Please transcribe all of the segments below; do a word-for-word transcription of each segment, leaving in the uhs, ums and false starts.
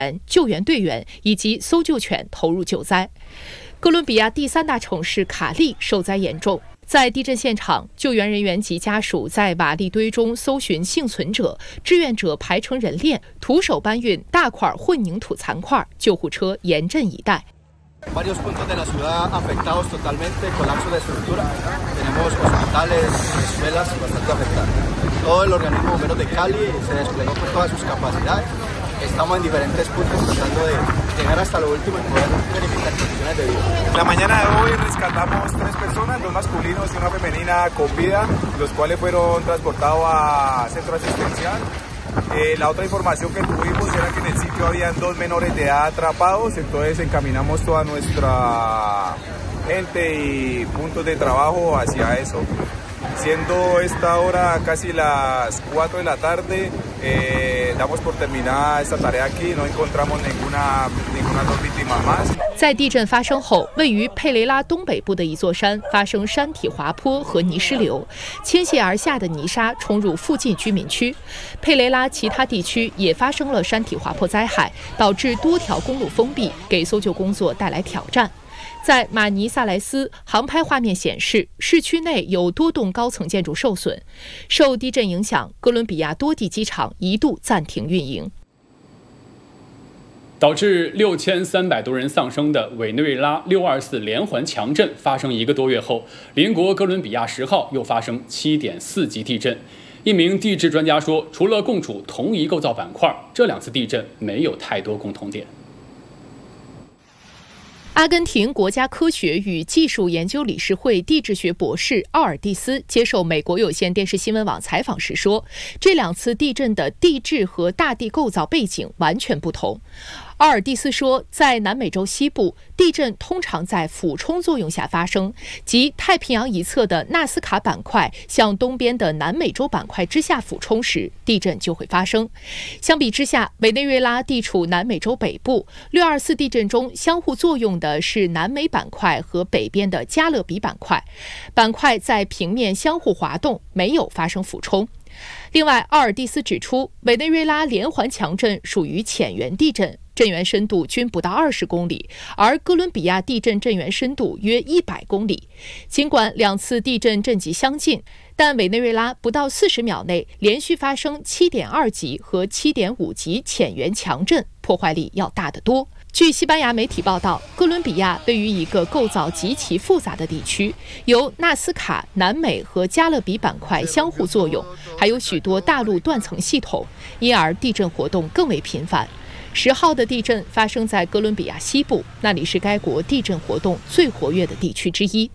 救援队员以及搜救犬投入救灾。哥伦比亚第三大城市卡利受灾严重。在地震现场，救援人员及家属在瓦砾堆中搜寻幸存者，志愿者排成人链，徒手搬运大块混凝土残块，救护车严阵以待。 Varios puntos de la ciudad afectados totalmente, colapso de estructura. Tenemos hospitales, escuelas bastante afectadas. Todo el organismo bomberos de Cali se desplegó con todas sus capacidades. Estamos en diferentes puntos tratando de llegar hasta lo último y poder verificar condiciones de vida. La mañana de hoy rescatamos tres personas, dos masculinos y una femenina con vida, los cuales fueron transportados a centro asistencial. Eh, la otra información que tuvimos era que en el sitio habían dos menores de edad atrapados, entonces encaminamos toda nuestra gente y puntos de trabajo hacia eso. Siendo esta hora casi las cuatro de la tarde, eh, damos por terminada esta tarea aquí, no encontramos ninguna ninguna dos víctimas más。 在地震发生后，位于佩雷拉东北部的一座山发生山体滑坡和泥石流，倾泻而下的泥沙冲入附近居民区。佩雷拉其他地区也发生了山体滑坡灾害，导致多条公路封闭，给搜救工作带来挑战。在马尼萨莱斯，航拍画面显示，市区内有多栋高层建筑受损。受地震影响，哥伦比亚多地机场一度暂停运营。 导致六千三百多人丧生的委内瑞拉六二四连环强震发生一个多月后，邻国哥伦比亚十号又发生七点四级地震。一名地质专家说，除了共处同一构造板块，这两次地震没有太多共同点。 阿根廷国家科学与技术研究理事会地质学博士奥尔蒂斯接受美国有线电视新闻网采访时说，这两次地震的地质和大地构造背景完全不同。奥尔蒂斯说，在南美洲西部，地震通常在俯冲作用下发生，即太平洋一侧的纳斯卡板块向东边的南美洲板块之下俯冲时，地震就会发生。相比之下，委内瑞拉地处南美洲北部，六二四地震中相互作用的是南美板块和北边的加勒比板块，板块在平面相互滑动，没有发生俯冲。另外，奥尔蒂斯指出，委内瑞拉连环强震属于浅源地震，震源深度均不到二十公里，而哥伦比亚地震震源深度约一百公里。尽管两次地震震级相近，但委内瑞拉不到四十秒内连续发生 七点二 级和 七点五 级浅源强震，破坏力要大得多。据西班牙媒体报道，哥伦比亚位于一个构造极其复杂的地区，由纳斯卡、南美和加勒比板块相互作用，还有许多大陆断层系统，因而地震活动更为频繁。十号的地震发生在哥伦比亚西部，那里是该国地震活动最活跃的地区之一。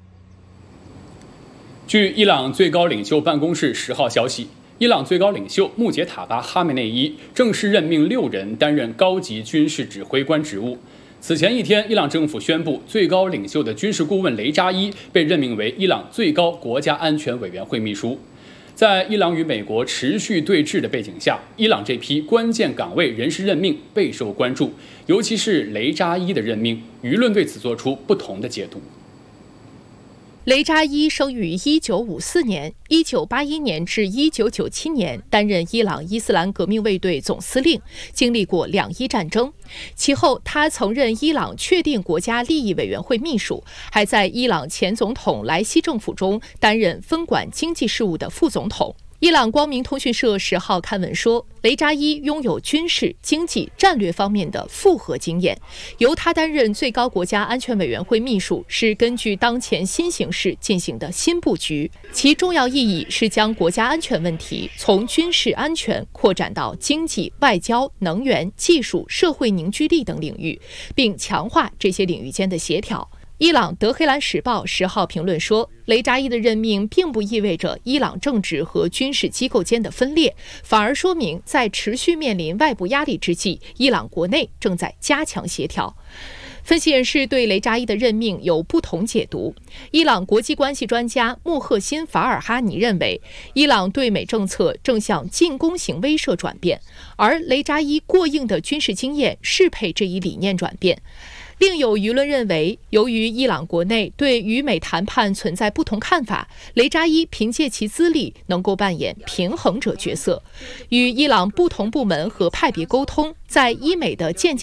据伊朗最高领袖办公室十号消息，伊朗最高领袖穆杰塔巴·哈梅内伊正式任命六人担任高级军事指挥官职务。此前一天，伊朗政府宣布，最高领袖的军事顾问雷扎伊被任命为伊朗最高国家安全委员会秘书。在伊朗与美国持续对峙的背景下，伊朗这批关键岗位人事任命备受关注，尤其是雷扎伊的任命，舆论对此做出不同的解读。 雷扎伊生于一九五四年，一九八一年至一九九七年担任伊朗伊斯兰革命卫队总司令，经历过两伊战争。其后，他曾任伊朗确定国家利益委员会秘书，还在伊朗前总统莱西政府中担任分管经济事务的副总统。伊朗光明通讯社十号刊文说，雷扎伊拥有军事、经济、战略方面的复合经验。由他担任最高国家安全委员会秘书，是根据当前新形势进行的新布局，其重要意义是将国家安全问题从军事安全扩展到经济、外交、能源、技术、社会凝聚力等领域，并强化这些领域间的协调。伊朗德黑兰时报十号评论说，雷扎伊的任命并不意味着伊朗政治和军事机构间的分裂，反而说明在持续面临外部压力之际，伊朗国内正在加强协调。分析人士对雷扎伊的任命有不同解读。伊朗国际关系专家穆赫辛·法尔哈尼认为，伊朗对美政策正向进攻型威慑转变，而雷扎伊过硬的军事经验适配这一理念转变。另有舆论认为，由于伊朗国内对与美谈判存在不同看法，雷扎伊凭借其资历能够扮演平衡者角色，与伊朗不同部门和派别沟通，在伊美的间接